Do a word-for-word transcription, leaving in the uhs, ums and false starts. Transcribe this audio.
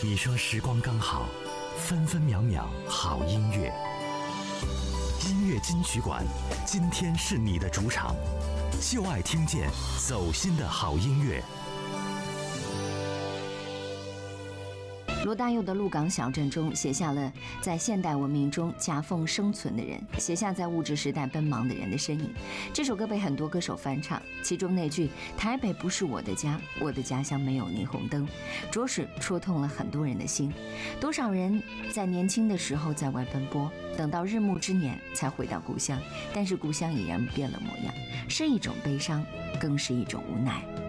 你说时光刚好，分分秒秒好音乐。音乐金曲馆，今天是你的主场，就爱听见走心的好音乐。 罗大佑的《鹿港小镇》中写下了在现代文明中夹缝生存的人，写下在物质时代奔忙的人的身影。这首歌被很多歌手翻唱，其中那句“台北不是我的家，我的家乡没有霓虹灯”，着实戳痛了很多人的心。多少人在年轻的时候在外奔波，等到日暮之年才回到故乡，但是故乡已然变了模样，是一种悲伤，更是一种无奈。